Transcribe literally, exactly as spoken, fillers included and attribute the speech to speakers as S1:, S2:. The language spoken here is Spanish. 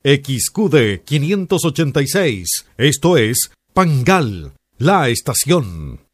S1: X Q D quinientos ochenta y seis. Esto es Pangal, la estación.